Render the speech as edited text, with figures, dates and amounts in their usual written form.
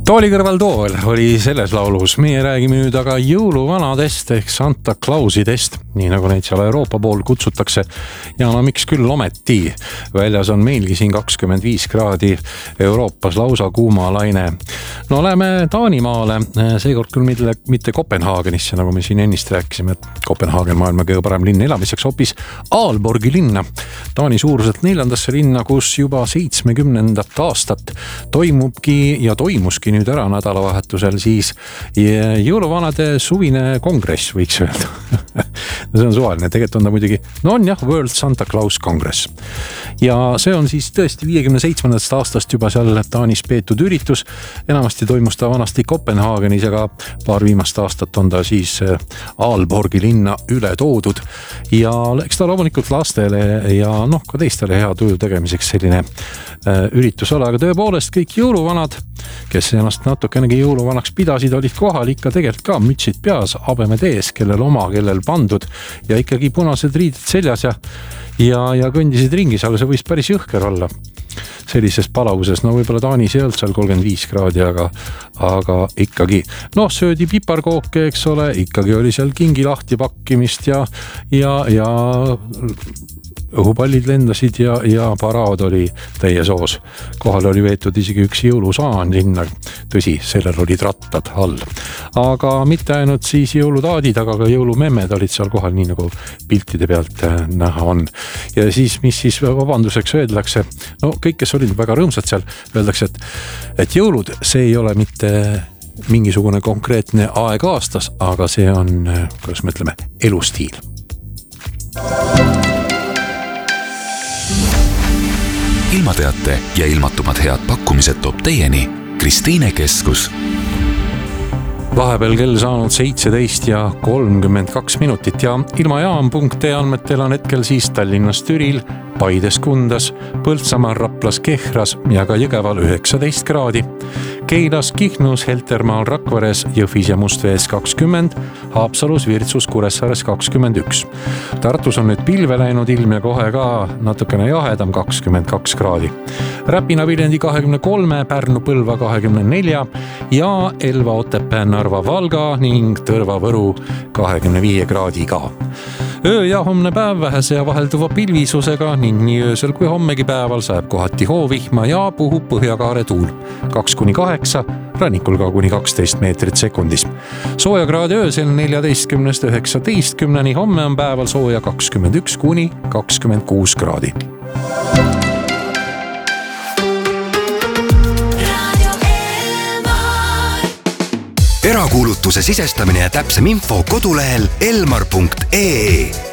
Tooli kõrval tool oli selles laulus. Meie räägime nüüd aga jõuluvanadest ehk Santa Clausidest, nii nagu neid seal Euroopa pool kutsutakse. Ja no miks küll ometi? Väljas on meilgi siin 25 kraadi, Euroopas lausa kuuma laine. No läheme Taanimaale, seekord küll mitte Kopenhaagenisse, nagu me siin ennist rääkisime, et Kopenhaagen maailma kõige parem linn elamiseks, hoopis Aalborgi linna. Taani suuruselt 4. linna, kus juba 70. aastat toimuski nüüd ära nädalavahetusel siis jõuluvanade suvine kongress, võiks öelda. See on suvaline, tegelikult on ta muidugi, no on jah, World Santa Claus Congress. Ja see on siis tõesti 57. aastast juba seal Taanis peetud üritus. Enamasti toimus ta vanasti Kopenhaagenis, aga paar viimast aastat on ta siis Aalborgi linna üle toodud. Ja eks ta loomulikult lastele ja ka teistele hea tuju tegemiseks selline üritus ole, aga tõepoolest kõik jõuluvanad, kes ennast natukenegi jõuluvanaks pidasid, olid kohal ikka tegelikult ka mütsid peas, habemed ees, kellel oma, kellel pandud ja ikkagi punased riided seljas ja kõndisid ringi seal, see võis päris jõhker olla sellises palavuses, no võib-olla Taanis ei olnud seal 35 kraadi, aga ikkagi, söödi piparkooke, eks ole, ikkagi oli seal kingi lahti pakkimist ja õhupallid lendasid ja paraad oli täie soos. Kohal oli veetud isegi üks jõulusaan sinna. Tõsi, sellel olid rattad all. Aga mitte ainult siis jõulutaadid, aga ka jõulumemmed olid seal kohal, nii nagu piltide pealt näha on. Ja siis, mis siis vabanduseks öeldakse, kõik, kes olid väga rõõmsad seal, öeldakse, et jõulud, see ei ole mitte mingisugune konkreetne aeg aastas, aga see on, kuidas me ütleme, elustiil. Ilmateate ja ilmatumad head pakkumised toob teieni Kristiine Keskus. Vahepeal kell saanud 17 ja 32 minutit ja ilmajaam.ee andmetel on hetkel siis Tallinnas Türil, Paides Kundas, Põltsamaal, Raplas, Kehras ja ka Jõgeval 19 kraadi. Keilas, Kihnus, Heltermaal, Rakveres, Jõhvis ja Mustvees 20, Haapsalus, Virtsus, Kuressaares 21. Tartus on nüüd pilve läinud ilm ja kohe ka natukene jahedam 22 kraadi. Räpina, Viljandi 23, Pärnu, Põlva 24 ja Elva, Otepää, Narva, Valga ning Tõrva, Võru 25 kraadiga. Öö ja homne päev vähese ja vahelduva pilvisusega ning nii öösel kui hommegi päeval saab kohati hoovihma ja puhub põhjakaare tuul 2-8, rannikul ka kuni 12 meetrit sekundis. Soojakraadi öösel 14-19, homme on päeval sooja 21-26 kraadi. Erakuulutuse sisestamine ja täpsem info kodulehel elmar.ee.